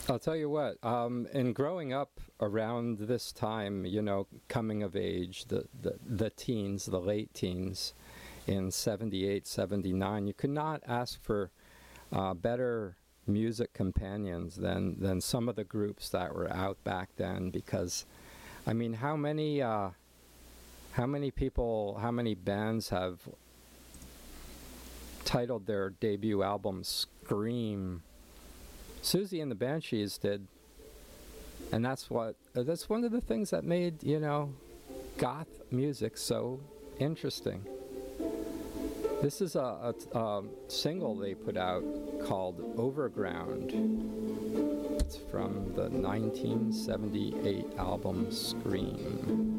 I'll tell you what, in growing up around this time, you know, coming of age, the teens, the late teens, in 78, 79, you could not ask for better music companions than some of the groups that were out back then, because, I mean, how many people, how many bands have titled their debut album Scream? Susie and the Banshees did, and that's one of the things that made, you know, goth music so interesting. This is a single they put out called Overground. It's from the 1978 album Scream.